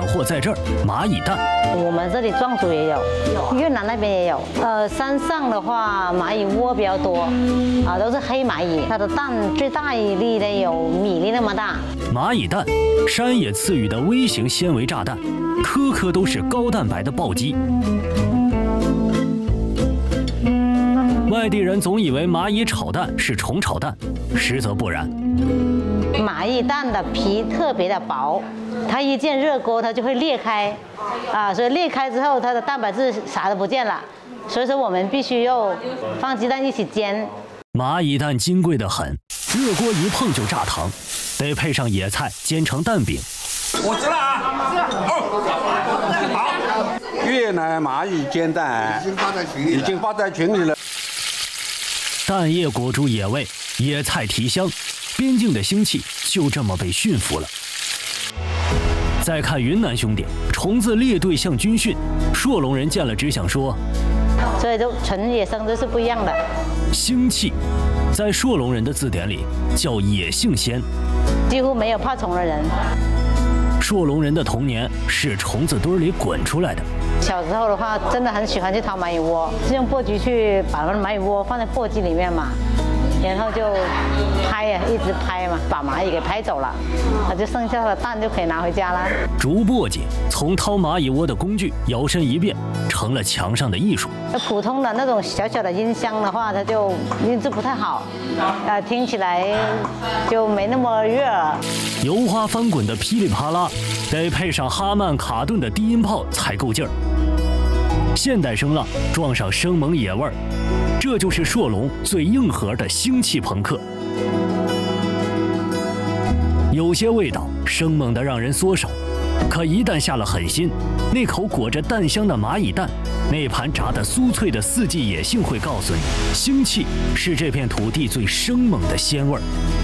货在这儿，蚂蚁蛋。 我们这里壮族也有，越南那边也有。山上的话，蚂蚁窝比较多，都是黑蚂蚁，它的蛋最大一粒的有米粒那么大。 蚂蚁蛋，山野赐予的微型纤维炸弹，颗颗都是高蛋白的暴击。外地人总以为蚂蚁炒蛋是虫炒蛋，实则不然。 蚂蚁蛋的皮特别的薄，它一见热锅它就会裂开，所以裂开之后它的蛋白质啥都不见了，所以说我们必须要放鸡蛋一起煎。 蚂蚁蛋金贵得很，热锅一碰就炸糖，得配上野菜煎成蛋饼。 我知道啊，好，越南蚂蚁煎蛋已经发在群里了。 蛋液裹住野味，野菜提香，边境的腥气就这么被驯服了。再看云南兄弟，虫子列队向军训，朔龙人见了只想说， 所以就纯野生都是不一样的。 腥气，在朔龙人的字典里叫野性鲜， 几乎没有怕虫的人。 朔龙人的童年是虫子堆里滚出来的。 小时候的话，真的很喜欢去掏蚂蚁窝，是用簸箕去把那蚂蚁窝放在簸箕里面嘛，然后就拍呀，一直拍嘛，把蚂蚁给拍走了，那就剩下的蛋就可以拿回家了。 竹簸箕从掏蚂蚁窝的工具摇身一变，成了墙上的艺术。 普通的那种小小的音箱的话，它就音质不太好，听起来就没那么悦耳。 油花翻滚的噼里啪啦，得配上哈曼卡顿的低音炮才够劲儿。现代声浪撞上生猛野味儿，这就是朔龙最硬核的腥气朋克。有些味道生猛得让人缩手，可一旦下了狠心，那口裹着蛋香的蚂蚁蛋，那盘炸得酥脆的四季野性会告诉你，腥气是这片土地最生猛的鲜味儿。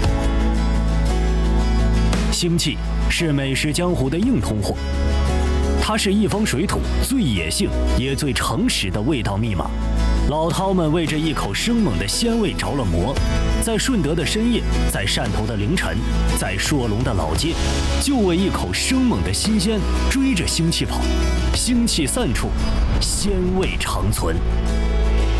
腥气是美食江湖的硬通货，它是一方水土最野性也最诚实的味道密码。老饕们为这一口生猛的鲜味着了魔，在顺德的深夜，在汕头的凌晨，在朔龙的老街，就为一口生猛的新鲜追着腥气跑。腥气散处，鲜味长存。